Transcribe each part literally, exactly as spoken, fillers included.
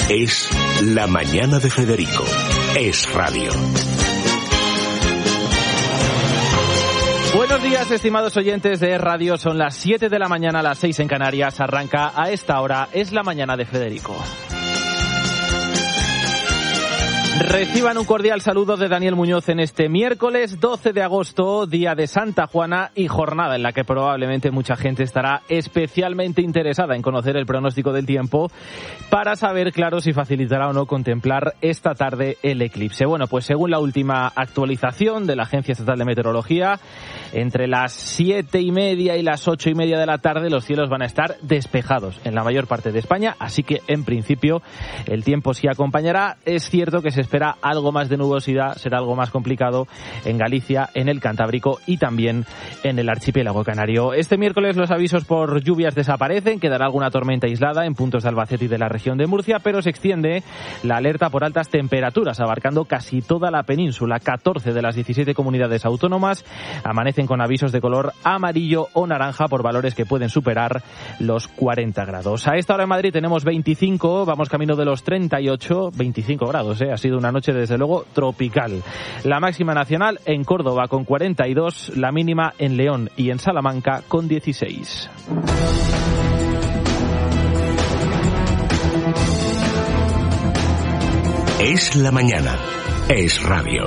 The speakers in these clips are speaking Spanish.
Es La Mañana de Federico. Es radio. Buenos días, estimados oyentes de Radio. Son las siete de la mañana, las seis en Canarias. Arranca a esta hora Es La Mañana de Federico. Reciban un cordial saludo de Daniel Muñoz en este miércoles doce de agosto, día de Santa Juana y jornada en la que probablemente mucha gente estará especialmente interesada en conocer el pronóstico del tiempo para saber, claro, si facilitará o no contemplar esta tarde el eclipse. Bueno, pues según la última actualización de la Agencia Estatal de Meteorología, entre las siete y media y las ocho y media de la tarde los cielos van a estar despejados en la mayor parte de España, así que en principio el tiempo sí acompañará. Es cierto que se espera algo más de nubosidad, será algo más complicado en Galicia, en el Cantábrico y también en el archipiélago canario. Este miércoles los avisos por lluvias desaparecen, quedará alguna tormenta aislada en puntos de Albacete y de la región de Murcia, pero se extiende la alerta por altas temperaturas, abarcando casi toda la península. catorce de las diecisiete comunidades autónomas amanecen con avisos de color amarillo o naranja por valores que pueden superar los cuarenta grados. A esta hora en Madrid tenemos veinticinco, vamos camino de los treinta y ocho, veinticinco grados, ¿eh? Ha sido una noche desde luego tropical. La máxima nacional en Córdoba con cuarenta y dos, la mínima en León y en Salamanca con dieciséis. Es la mañana. Es radio.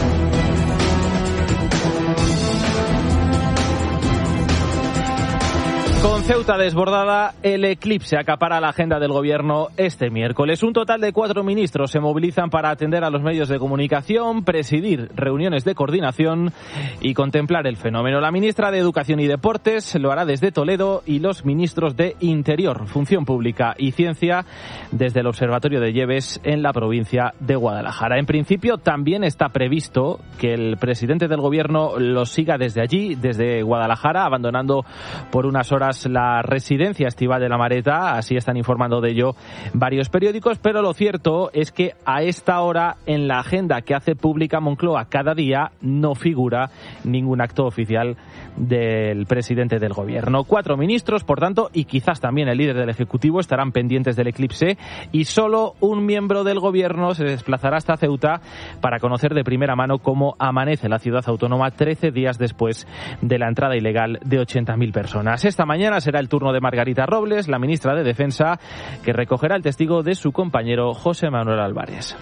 Con Ceuta desbordada, el eclipse acapara la agenda del gobierno este miércoles. Un total de cuatro ministros se movilizan para atender a los medios de comunicación, presidir reuniones de coordinación y contemplar el fenómeno. La ministra de Educación y Deportes lo hará desde Toledo y los ministros de Interior, Función Pública y Ciencia desde el Observatorio de Lleves en la provincia de Guadalajara. En principio también está previsto que el presidente del gobierno los siga desde allí, desde Guadalajara, abandonando por unas horas la residencia estival de La Mareta, así están informando de ello varios periódicos, pero lo cierto es que a esta hora en la agenda que hace pública Moncloa cada día no figura ningún acto oficial del presidente del gobierno. Cuatro ministros, por tanto, y quizás también el líder del Ejecutivo estarán pendientes del eclipse y solo un miembro del gobierno se desplazará hasta Ceuta para conocer de primera mano cómo amanece la ciudad autónoma trece días después de la entrada ilegal de ochenta mil personas. Esta mañana Mañana será el turno de Margarita Robles, la ministra de Defensa, que recogerá el testigo de su compañero José Manuel Álvarez.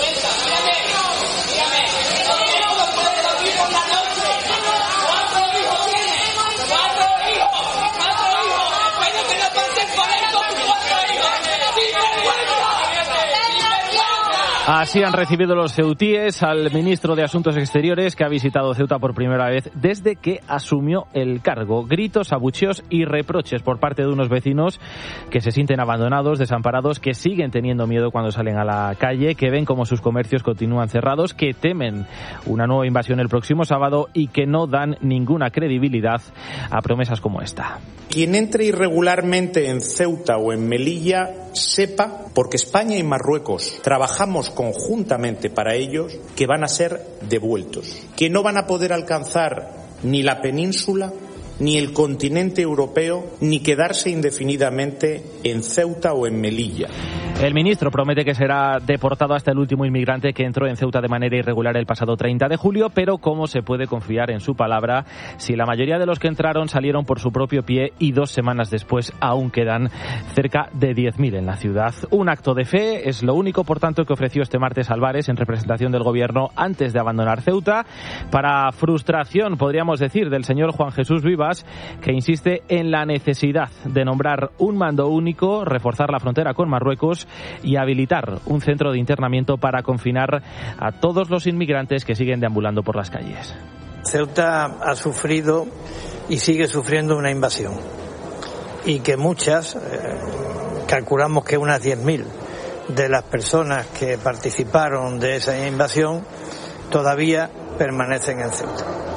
Así han recibido los ceutíes al ministro de Asuntos Exteriores, que ha visitado Ceuta por primera vez desde que asumió el cargo. Gritos, abucheos y reproches por parte de unos vecinos que se sienten abandonados, desamparados, que siguen teniendo miedo cuando salen a la calle, que ven como sus comercios continúan cerrados, que temen una nueva invasión el próximo sábado y que no dan ninguna credibilidad a promesas como esta. Quien entre irregularmente en Ceuta o en Melilla sepa, porque España y Marruecos trabajamos conjuntamente para ellos, que van a ser devueltos, que no van a poder alcanzar ni la península ni el continente europeo, ni quedarse indefinidamente en Ceuta o en Melilla. El ministro promete que será deportado hasta el último inmigrante que entró en Ceuta de manera irregular el pasado treinta de julio, pero ¿cómo se puede confiar en su palabra si la mayoría de los que entraron salieron por su propio pie y dos semanas después aún quedan cerca de diez mil en la ciudad? Un acto de fe es lo único, por tanto, que ofreció este martes Álvarez en representación del gobierno antes de abandonar Ceuta, para frustración, podríamos decir, del señor Juan Jesús Vivas, que insiste en la necesidad de nombrar un mando único, reforzar la frontera con Marruecos y habilitar un centro de internamiento para confinar a todos los inmigrantes que siguen deambulando por las calles. Ceuta ha sufrido y sigue sufriendo una invasión, y que muchas, eh, calculamos que unas diez mil de las personas que participaron de esa invasión todavía permanecen en Ceuta.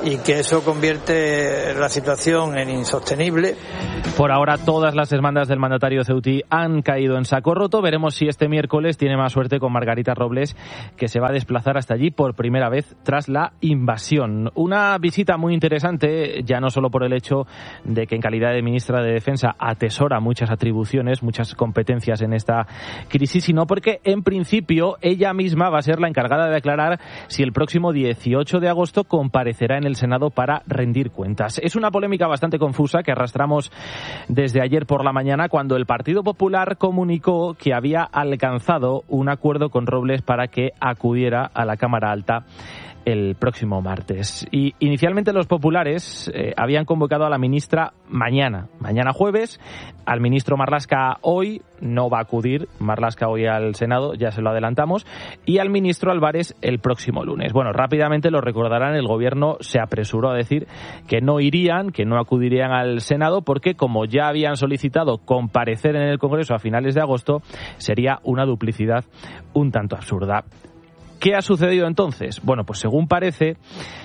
y que eso convierte la situación en insostenible. Por ahora todas las demandas del mandatario ceutí han caído en saco roto. Veremos si este miércoles tiene más suerte con Margarita Robles, que se va a desplazar hasta allí por primera vez tras la invasión. Una visita muy interesante, ya no solo por el hecho de que en calidad de ministra de Defensa atesora muchas atribuciones, muchas competencias en esta crisis, sino porque en principio ella misma va a ser la encargada de aclarar si el próximo dieciocho de agosto comparecerá en el Senado para rendir cuentas. Es una polémica bastante confusa que arrastramos desde ayer por la mañana, cuando el Partido Popular comunicó que había alcanzado un acuerdo con Robles para que acudiera a la Cámara Alta el próximo martes. Y inicialmente los populares eh, habían convocado a la ministra mañana, mañana jueves, al ministro Marlaska hoy, no va a acudir Marlaska hoy al Senado, ya se lo adelantamos, y al ministro Álvarez el próximo lunes. Bueno, rápidamente lo recordarán, el gobierno se apresuró a decir que no irían, que no acudirían al Senado, porque como ya habían solicitado comparecer en el Congreso a finales de agosto, sería una duplicidad un tanto absurda. ¿Qué ha sucedido entonces? Bueno, pues según parece,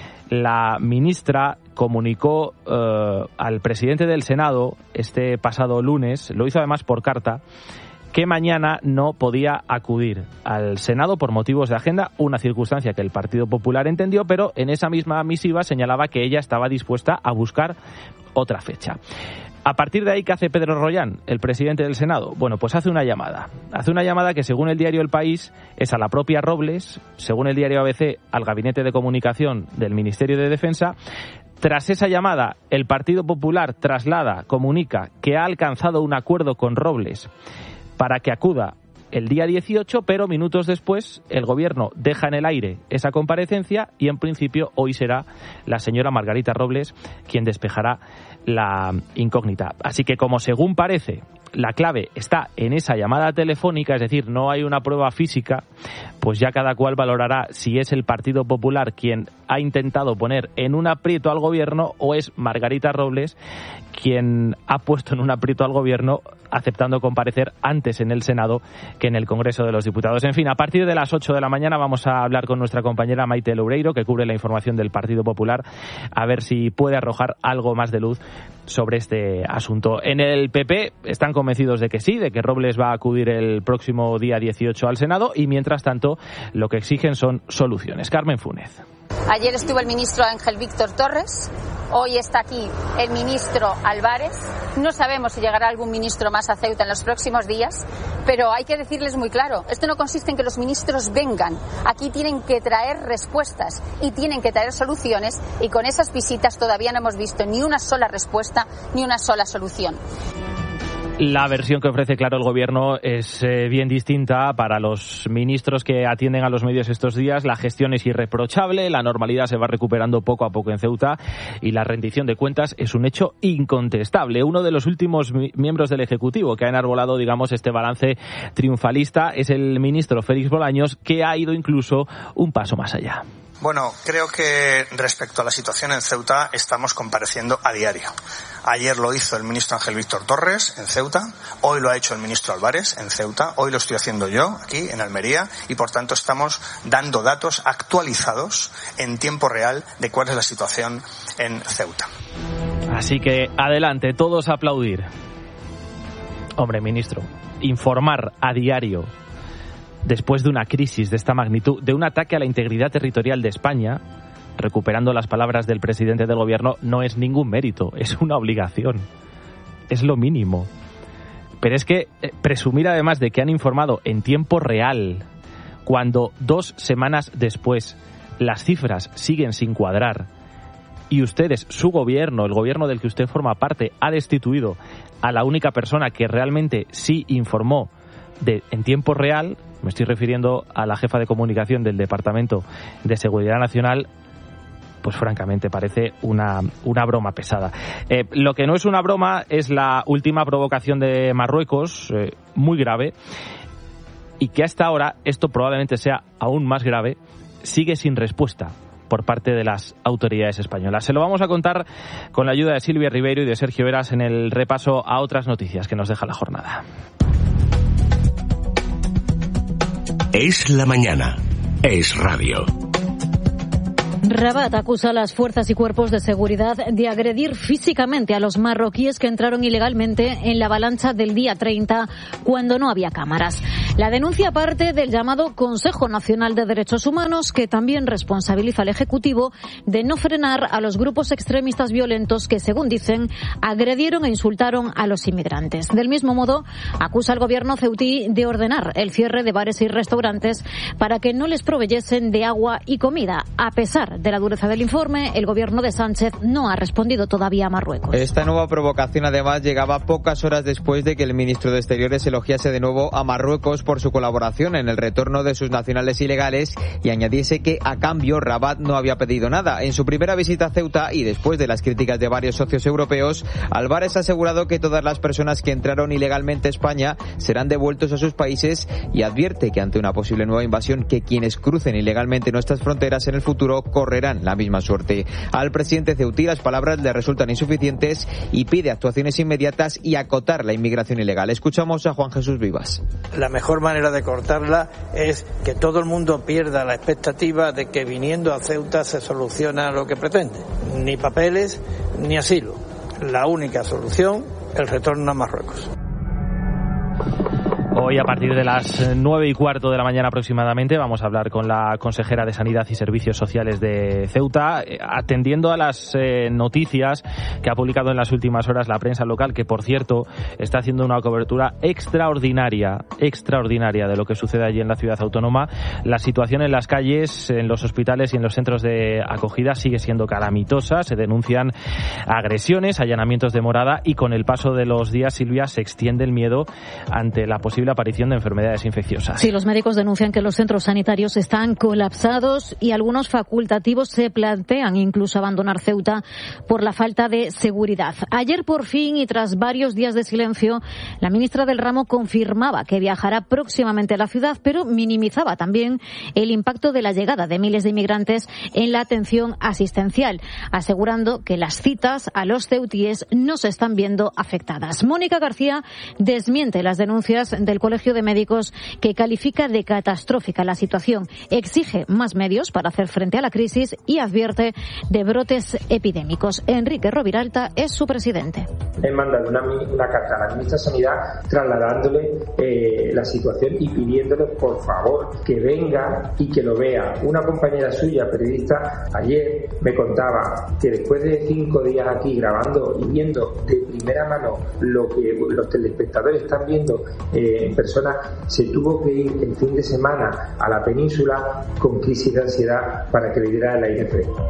la ministra comunicó eh, al presidente del Senado este pasado lunes, lo hizo además por carta, que mañana no podía acudir al Senado por motivos de agenda, una circunstancia que el Partido Popular entendió, pero en esa misma misiva señalaba que ella estaba dispuesta a buscar otra fecha. A partir de ahí, ¿qué hace Pedro Rollán, el presidente del Senado? Bueno, pues hace una llamada. Hace una llamada que, según el diario El País, es a la propia Robles, según el diario A B C, al Gabinete de Comunicación del Ministerio de Defensa. Tras esa llamada, el Partido Popular traslada, comunica que ha alcanzado un acuerdo con Robles para que acuda el día dieciocho, pero minutos después el Gobierno deja en el aire esa comparecencia y en principio hoy será la señora Margarita Robles quien despejará la incógnita. Así que, como según parece, la clave está en esa llamada telefónica, es decir, no hay una prueba física, pues ya cada cual valorará si es el Partido Popular quien ha intentado poner en un aprieto al Gobierno o es Margarita Robles quien ha puesto en un aprieto al Gobierno aceptando comparecer antes en el Senado que en el Congreso de los Diputados. En fin, a partir de las ocho de la mañana vamos a hablar con nuestra compañera Maite Loureiro, que cubre la información del Partido Popular, a ver si puede arrojar algo más de luz sobre este asunto. En el P P están convencidos de que sí, de que Robles va a acudir el próximo día dieciocho al Senado, y mientras tanto lo que exigen son soluciones. Carmen Fúnez. Ayer estuvo el ministro Ángel Víctor Torres, hoy está aquí el ministro Álvarez. No sabemos si llegará algún ministro más a Ceuta en los próximos días, pero hay que decirles muy claro, esto no consiste en que los ministros vengan, aquí tienen que traer respuestas y tienen que traer soluciones, y con esas visitas todavía no hemos visto ni una sola respuesta ni una sola solución. La versión que ofrece, claro, el Gobierno es eh, bien distinta. Para los ministros que atienden a los medios estos días, la gestión es irreprochable, la normalidad se va recuperando poco a poco en Ceuta y la rendición de cuentas es un hecho incontestable. Uno de los últimos mi- miembros del Ejecutivo que ha enarbolado, digamos, este balance triunfalista es el ministro Félix Bolaños, que ha ido incluso un paso más allá. Bueno, creo que respecto a la situación en Ceuta estamos compareciendo a diario. Ayer lo hizo el ministro Ángel Víctor Torres en Ceuta, hoy lo ha hecho el ministro Álvarez en Ceuta, hoy lo estoy haciendo yo aquí en Almería, y por tanto estamos dando datos actualizados en tiempo real de cuál es la situación en Ceuta. Así que adelante, todos a aplaudir. Hombre, ministro, informar a diario después de una crisis de esta magnitud, de un ataque a la integridad territorial de España, recuperando las palabras del presidente del Gobierno, no es ningún mérito, es una obligación, es lo mínimo. Pero es que eh, presumir además de que han informado en tiempo real, cuando dos semanas después las cifras siguen sin cuadrar y ustedes, su gobierno, el gobierno del que usted forma parte, ha destituido a la única persona que realmente sí informó de, en tiempo real, me estoy refiriendo a la jefa de comunicación del Departamento de Seguridad Nacional, pues francamente parece una, una broma pesada. Eh, lo que no es una broma es la última provocación de Marruecos, eh, muy grave, y que hasta ahora, esto probablemente sea aún más grave, sigue sin respuesta por parte de las autoridades españolas. Se lo vamos a contar con la ayuda de Silvia Ribeiro y de Sergio Veras en el repaso a otras noticias que nos deja la jornada. Es la mañana. Es radio. Rabat acusa a las fuerzas y cuerpos de seguridad de agredir físicamente a los marroquíes que entraron ilegalmente en la avalancha del día treinta cuando no había cámaras. La denuncia parte del llamado Consejo Nacional de Derechos Humanos, que también responsabiliza al Ejecutivo de no frenar a los grupos extremistas violentos que, según dicen, agredieron e insultaron a los inmigrantes. Del mismo modo, acusa al gobierno ceutí de ordenar el cierre de bares y restaurantes para que no les proveyesen de agua y comida. A pesar de la dureza del informe, el gobierno de Sánchez no ha respondido todavía a Marruecos. Esta nueva provocación, además, llegaba pocas horas después de que el ministro de Exteriores elogiase de nuevo a Marruecos por su colaboración en el retorno de sus nacionales ilegales y añadiese que, a cambio, Rabat no había pedido nada. En su primera visita a Ceuta y después de las críticas de varios socios europeos, Álvarez ha asegurado que todas las personas que entraron ilegalmente a España serán devueltos a sus países y advierte que ante una posible nueva invasión, que quienes crucen ilegalmente nuestras fronteras en el futuro correrán la misma suerte. Al presidente ceutí las palabras le resultan insuficientes y pide actuaciones inmediatas y acotar la inmigración ilegal. Escuchamos a Juan Jesús Vivas. La mejor manera de cortarla es que todo el mundo pierda la expectativa de que viniendo a Ceuta se soluciona lo que pretende. Ni papeles ni asilo. La única solución, el retorno a Marruecos. Hoy, a partir de las nueve y cuarto de la mañana aproximadamente, vamos a hablar con la consejera de Sanidad y Servicios Sociales de Ceuta, atendiendo a las eh, noticias que ha publicado en las últimas horas la prensa local, que, por cierto, está haciendo una cobertura extraordinaria, extraordinaria de lo que sucede allí en la ciudad autónoma. La situación en las calles, en los hospitales y en los centros de acogida sigue siendo calamitosa. Se denuncian agresiones, allanamientos de morada y, con el paso de los días, Silvia, se extiende el miedo ante la posible la aparición de enfermedades infecciosas. Sí, los médicos denuncian que los centros sanitarios están colapsados y algunos facultativos se plantean incluso abandonar Ceuta por la falta de seguridad. Ayer, por fin, y tras varios días de silencio, la ministra del ramo confirmaba que viajará próximamente a la ciudad, pero minimizaba también el impacto de la llegada de miles de inmigrantes en la atención asistencial, asegurando que las citas a los ceutíes no se están viendo afectadas. Mónica García desmiente las denuncias del Colegio de Médicos, que califica de catastrófica la situación, exige más medios para hacer frente a la crisis y advierte de brotes epidémicos. Enrique Roviralta es su presidente. He mandado una, una carta a la ministra de Sanidad trasladándole eh, la situación y pidiéndole, por favor, que venga y que lo vea. Una compañera suya, periodista, ayer me contaba que después de cinco días aquí grabando y viendo de primera mano lo que los telespectadores están viendo eh, en persona, se tuvo que ir el fin de semana a la península con crisis de ansiedad para que le diera el aire fresco.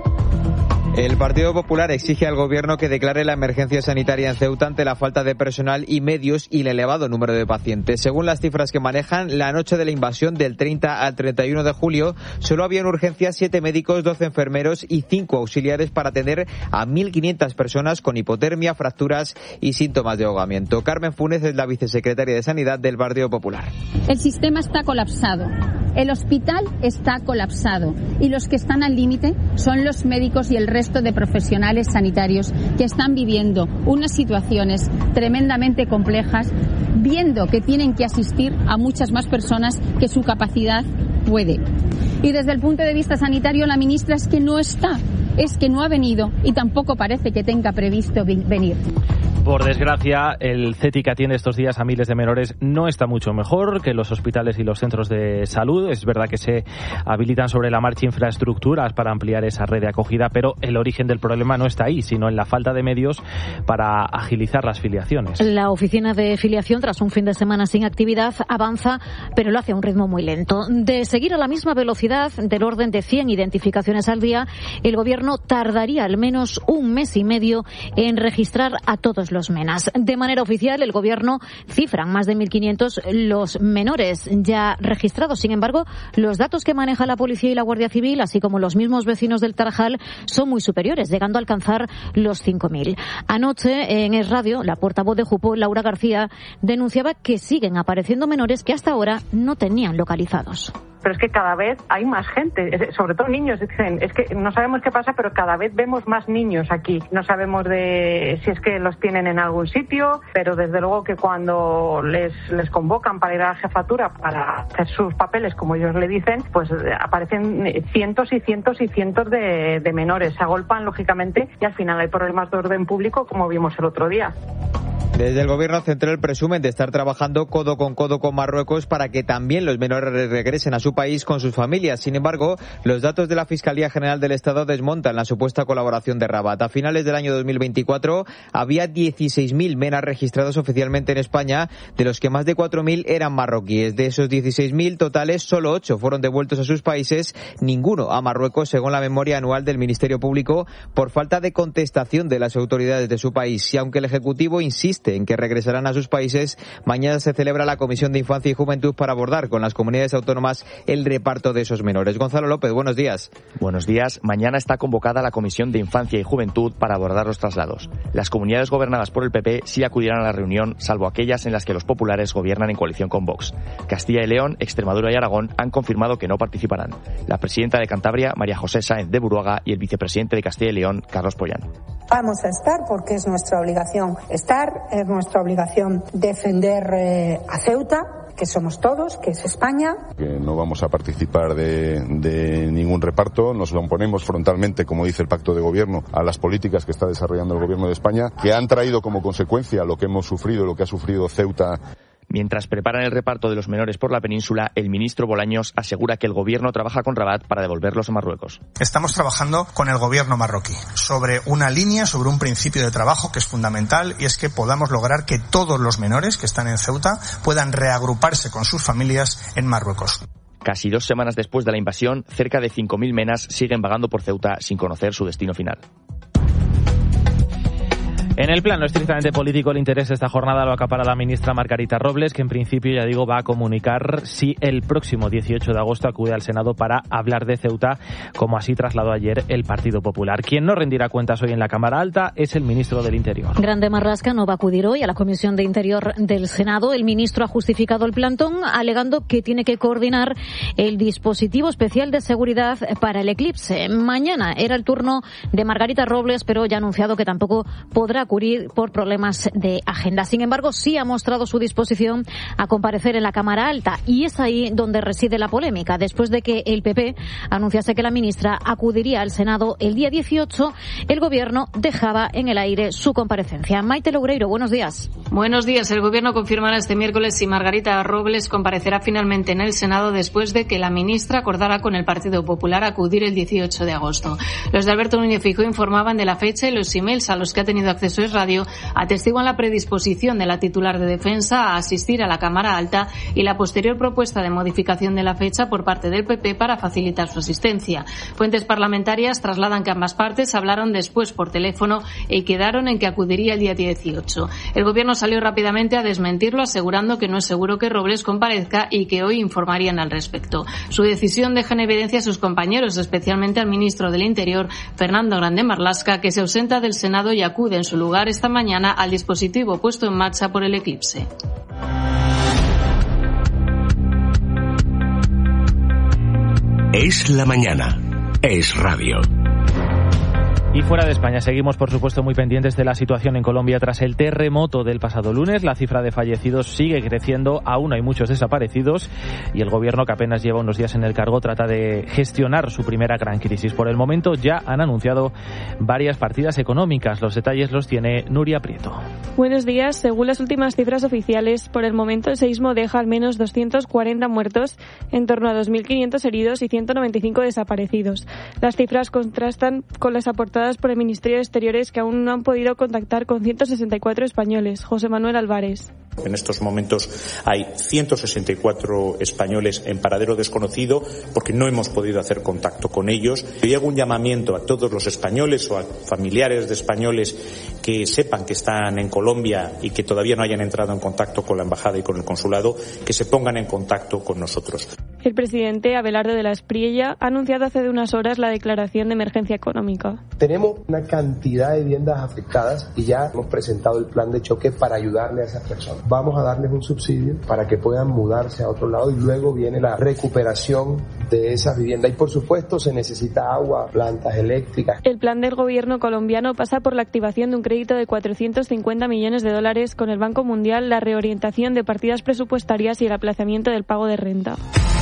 El Partido Popular exige al Gobierno que declare la emergencia sanitaria en Ceuta ante la falta de personal y medios y el elevado número de pacientes. Según las cifras que manejan, la noche de la invasión del treinta al treinta y uno de julio solo había en urgencias siete médicos, doce enfermeros y cinco auxiliares para atender a mil quinientas personas con hipotermia, fracturas y síntomas de ahogamiento. Carmen Funes es la vicesecretaria de Sanidad del Partido Popular. El sistema está colapsado. El hospital está colapsado y los que están al límite son los médicos y el resto de profesionales sanitarios que están viviendo unas situaciones tremendamente complejas, viendo que tienen que asistir a muchas más personas que su capacidad puede. Y desde el punto de vista sanitario, la ministra es que no está, es que no ha venido y tampoco parece que tenga previsto venir. Por desgracia, el C E T I, que atiende estos días a miles de menores, no está mucho mejor que los hospitales y los centros de salud. Es verdad que se habilitan sobre la marcha infraestructuras para ampliar esa red de acogida, pero el origen del problema no está ahí, sino en la falta de medios para agilizar las filiaciones. La oficina de filiación, tras un fin de semana sin actividad, avanza, pero lo hace a un ritmo muy lento. De seguir a la misma velocidad, del orden de cien identificaciones al día, el Gobierno tardaría al menos un mes y medio en registrar a todos los Los menas. De manera oficial, el Gobierno cifra en más de mil quinientos los menores ya registrados. Sin embargo, los datos que maneja la Policía y la Guardia Civil, así como los mismos vecinos del Tarajal, son muy superiores, llegando a alcanzar los cinco mil. Anoche, en Es Radio, la portavoz de Jupó, Laura García, denunciaba que siguen apareciendo menores que hasta ahora no tenían localizados. pero es que cada vez hay más gente, sobre todo niños. Dicen, es que no sabemos qué pasa, pero cada vez vemos más niños aquí. No sabemos de si es que los tienen en algún sitio, pero desde luego que cuando les, les convocan para ir a la jefatura para hacer sus papeles, como ellos le dicen, pues aparecen cientos y cientos y cientos de, de menores. Se agolpan, lógicamente, y al final hay problemas de orden público, como vimos el otro día. Desde el Gobierno central presumen de estar trabajando codo con codo con Marruecos para que también los menores regresen a su país con sus familias. Sin embargo, los datos de la Fiscalía General del Estado desmontan la supuesta colaboración de Rabat. A finales del año dos mil veinticuatro había dieciséis mil menas registrados oficialmente en España, de los que más de cuatro mil eran marroquíes. De esos dieciséis mil totales, solo ocho fueron devueltos a sus países, ninguno a Marruecos, según la memoria anual del Ministerio Público, por falta de contestación de las autoridades de su país. Y aunque el Ejecutivo insiste en que regresarán a sus países, mañana se celebra la Comisión de Infancia y Juventud para abordar con las comunidades autónomas el reparto de esos menores. Gonzalo López, buenos días. Buenos días. Mañana está convocada la Comisión de Infancia y Juventud para abordar los traslados. Las comunidades gobernadas por el P P sí acudirán a la reunión, salvo aquellas en las que los populares gobiernan en coalición con Vox. Castilla y León, Extremadura y Aragón han confirmado que no participarán. La presidenta de Cantabria, María José Sáenz de Buruaga, y el vicepresidente de Castilla y León, Carlos Pollán. Vamos a estar porque es nuestra obligación estar, es nuestra obligación defender eh, a Ceuta, que somos todos, que es España. Que no vamos a participar de, de ningún reparto, nos oponemos frontalmente, como dice el pacto de gobierno, a las políticas que está desarrollando el gobierno de España, que han traído como consecuencia lo que hemos sufrido, lo que ha sufrido Ceuta. Mientras preparan el reparto de los menores por la península, el ministro Bolaños asegura que el gobierno trabaja con Rabat para devolverlos a Marruecos. Estamos trabajando con el gobierno marroquí sobre una línea, sobre un principio de trabajo que es fundamental, y es que podamos lograr que todos los menores que están en Ceuta puedan reagruparse con sus familias en Marruecos. Casi dos semanas después de la invasión, cerca de cinco mil menas siguen vagando por Ceuta sin conocer su destino final. En el plano estrictamente político, el interés de esta jornada lo acapara la ministra Margarita Robles, que en principio, ya digo, va a comunicar si el próximo dieciocho de agosto acude al Senado para hablar de Ceuta, como así trasladó ayer el Partido Popular. Quien no rendirá cuentas hoy en la Cámara Alta es el ministro del Interior. Grande Marlaska no va a acudir hoy a la Comisión de Interior del Senado. El ministro ha justificado el plantón alegando que tiene que coordinar el dispositivo especial de seguridad para el eclipse. Mañana era el turno de Margarita Robles, pero ya ha anunciado que tampoco podrá acudir por problemas de agenda. Sin embargo, sí ha mostrado su disposición a comparecer en la Cámara Alta, y es ahí donde reside la polémica. Después de que el P P anunciase que la ministra acudiría al Senado el día dieciocho, el Gobierno dejaba en el aire su comparecencia. Maite Loureiro, buenos días. Buenos días. El Gobierno confirmará este miércoles si Margarita Robles comparecerá finalmente en el Senado después de que la ministra acordara con el Partido Popular acudir el dieciocho de agosto. Los de Alberto Núñez Feijóo informaban de la fecha, y los emails a los que ha tenido acceso Es Radio atestiguan la predisposición de la titular de Defensa a asistir a la Cámara Alta y la posterior propuesta de modificación de la fecha por parte del P P para facilitar su asistencia. Fuentes parlamentarias trasladan que ambas partes hablaron después por teléfono y quedaron en que acudiría el día dieciocho. El Gobierno salió rápidamente a desmentirlo, asegurando que no es seguro que Robles comparezca y que hoy informarían al respecto. Su decisión deja en evidencia a sus compañeros, especialmente al ministro del Interior, Fernando Grande Marlaska, que se ausenta del Senado y acude en su lugar esta mañana al dispositivo puesto en marcha por el eclipse. Es la mañana. Es radio. Y fuera de España, seguimos por supuesto muy pendientes de la situación en Colombia tras el terremoto del pasado lunes. La cifra de fallecidos sigue creciendo, aún hay muchos desaparecidos, y el gobierno, que apenas lleva unos días en el cargo, trata de gestionar su primera gran crisis. Por el momento ya han anunciado varias partidas económicas. Los detalles los tiene Nuria Prieto. Buenos días. Según las últimas cifras oficiales, por el momento el seísmo deja al menos doscientos cuarenta muertos, en torno a dos mil quinientos heridos y ciento noventa y cinco desaparecidos. Las cifras contrastan con las aportadas por el Ministerio de Exteriores, que aún no han podido contactar con ciento sesenta y cuatro españoles. José Manuel Álvarez. En estos momentos hay ciento sesenta y cuatro españoles en paradero desconocido porque no hemos podido hacer contacto con ellos. Yo hago un llamamiento a todos los españoles o a familiares de españoles que sepan que están en Colombia y que todavía no hayan entrado en contacto con la embajada y con el consulado, que se pongan en contacto con nosotros. El presidente Abelardo de la Espriella ha anunciado hace unas horas la declaración de emergencia económica. Tenemos una cantidad de viviendas afectadas y ya hemos presentado el plan de choque para ayudarle a esas personas. Vamos a darles un subsidio para que puedan mudarse a otro lado y luego viene la recuperación de esas viviendas. Y por supuesto se necesita agua, plantas eléctricas. El plan del gobierno colombiano pasa por la activación de un crédito de cuatrocientos cincuenta millones de dólares con el Banco Mundial, la reorientación de partidas presupuestarias y el aplazamiento del pago de renta.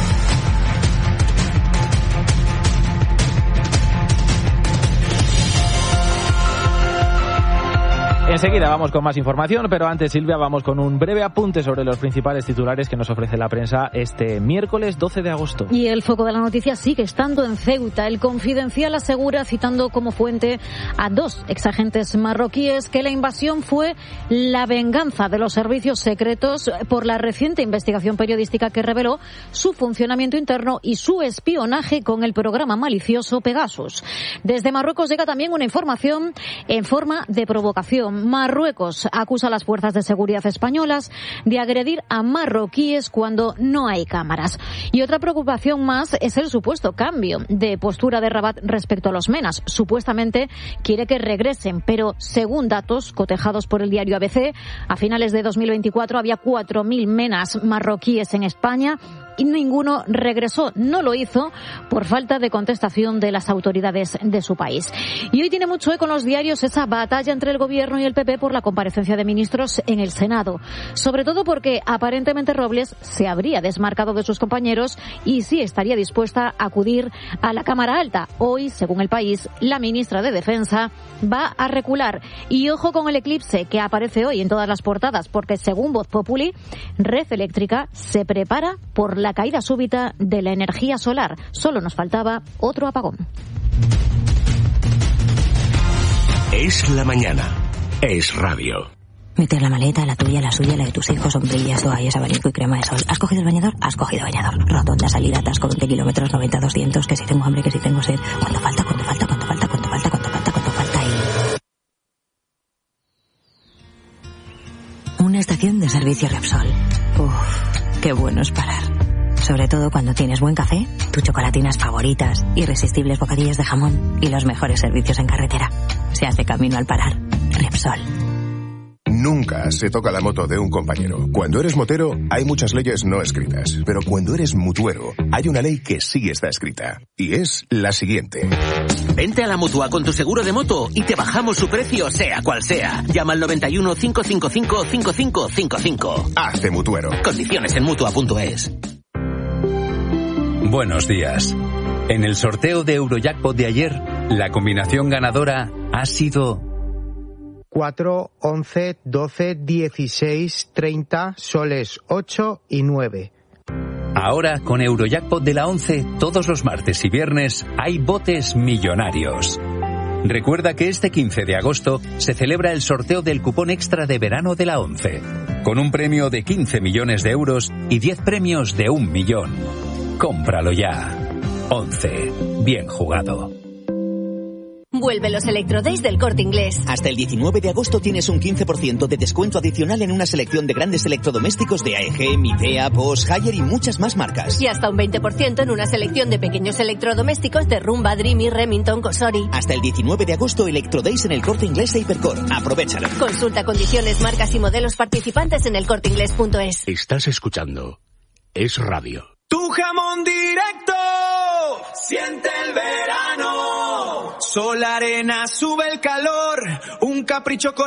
Enseguida vamos con más información, pero antes, Silvia, vamos con un breve apunte sobre los principales titulares que nos ofrece la prensa este miércoles doce de agosto. Y el foco de la noticia sigue estando en Ceuta. El Confidencial asegura, citando como fuente a dos exagentes marroquíes, que la invasión fue la venganza de los servicios secretos por la reciente investigación periodística que reveló su funcionamiento interno y su espionaje con el programa malicioso Pegasus. Desde Marruecos llega también una información en forma de provocación. Marruecos acusa a las fuerzas de seguridad españolas de agredir a marroquíes cuando no hay cámaras. Y otra preocupación más es el supuesto cambio de postura de Rabat respecto a los menas. Supuestamente quiere que regresen, pero según datos cotejados por el diario A B C, a finales de dos mil veinticuatro había cuatro mil menas marroquíes en España y ninguno regresó. No lo hizo por falta de contestación de las autoridades de su país. Y hoy tiene mucho eco en los diarios esa batalla entre el gobierno y el P P por la comparecencia de ministros en el Senado. Sobre todo porque aparentemente Robles se habría desmarcado de sus compañeros y sí estaría dispuesta a acudir a la Cámara Alta. Hoy, según El País, la ministra de Defensa va a recular. Y ojo con el eclipse que aparece hoy en todas las portadas, porque según Voz Populi, Red Eléctrica se prepara por la caída súbita de la energía solar. Solo nos faltaba otro apagón. Es la mañana. Es radio. Meter la maleta, la tuya, la suya, la de tus hijos, sombrillas, toallas, abanico y crema de sol. ¿Has cogido el bañador? Has cogido bañador. Rotonda, salida, atasco, veinte kilómetros, noventa, doscientos, que si tengo hambre, que si tengo sed. ¿Cuánto falta? ¿Cuánto falta? ¿Cuánto falta? ¿Cuánto falta? ¿Cuánto falta? ¿Cuánto falta? Y... una estación de servicio Repsol. Uff, qué bueno es parar. Sobre todo cuando tienes buen café, tus chocolatinas favoritas, irresistibles bocadillos de jamón y los mejores servicios en carretera. Se hace camino al parar. Repsol. Nunca se toca la moto de un compañero. Cuando eres motero, hay muchas leyes no escritas. Pero cuando eres mutuero, hay una ley que sí está escrita. Y es la siguiente. Vente a la Mutua con tu seguro de moto y te bajamos su precio, sea cual sea. Llama al noventa y uno, cinco cinco cinco, cinco cinco cinco cinco. Hazte mutuero. Condiciones en mutua punto es. Buenos días. En el sorteo de Eurojackpot de ayer, la combinación ganadora ha sido cuatro, once, doce, dieciséis, treinta, soles ocho y nueve. Ahora, con Eurojackpot de la once, todos los martes y viernes hay botes millonarios. Recuerda que este quince de agosto se celebra el sorteo del cupón extra de verano de la once, con un premio de quince millones de euros y diez premios de un millón. Cómpralo ya. once. Bien jugado. Vuelve los Electrodays del Corte Inglés. Hasta el diecinueve de agosto tienes un quince por ciento de descuento adicional en una selección de grandes electrodomésticos de A E G, Midea, Bosch, Haier y muchas más marcas. Y hasta un veinte por ciento en una selección de pequeños electrodomésticos de Rumba, Dreamy, Remington, Cosori. Hasta el diecinueve de agosto Electrodays en el Corte Inglés e Hipercor. Aprovechalo. Consulta condiciones, marcas y modelos participantes en el corte inglés punto es. Estás escuchando Es Radio. Tu jamón directo, siente el verano. Sol, arena, sube el calor, un capricho con